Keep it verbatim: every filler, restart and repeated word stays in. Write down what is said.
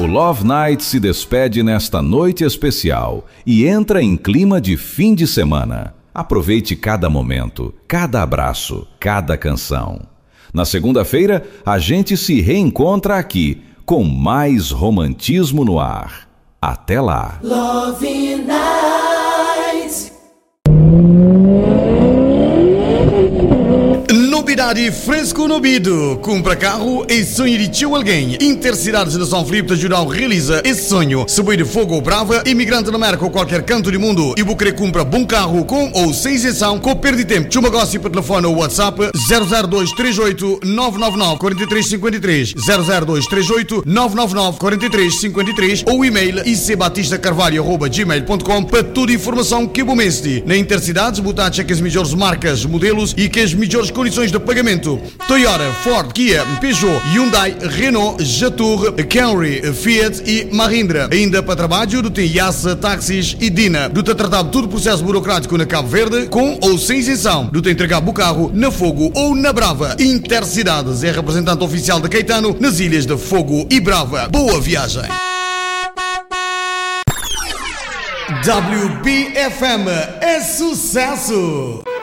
O Love Night se despede nesta noite especial e entra em clima de fim de semana. Aproveite cada momento, cada abraço, cada canção. Na segunda-feira, a gente se reencontra aqui com mais romantismo no ar. Até lá. Love Night. Novidade fresco no ouvido. Compra carro e sonho de tio alguém. Intercidades de São Filipe de Jural realiza esse sonho. Subir de Fogo ou Brava, imigrante na América ou qualquer canto do mundo. E vou querer comprar bom carro com ou sem isenção, com perda de tempo. Chuma negócio por telefone ou WhatsApp zero zero dois três oito nove nove nove quatro três cinco três zero zero dois três oito nove nove nove quatro três cinco três ou e-mail icbatistacarvalho arroba gmail ponto com para toda a informação que vou mestre. Na Intercidades, botar cheque as melhores marcas, modelos e que as melhores condições de pagamento. Toyota, Ford, Kia, Peugeot, Hyundai, Renault, Jatour, Camry, Fiat e Mahindra. Ainda para trabalho, do tem Yassa, táxis e Dina. Do tem tratado todo o processo burocrático na Cabo Verde, com ou sem isenção. Do tem entregar o carro na Fogo ou na Brava. Intercidades é representante oficial da Caetano nas ilhas de Fogo e Brava. Boa viagem! W B F M é sucesso!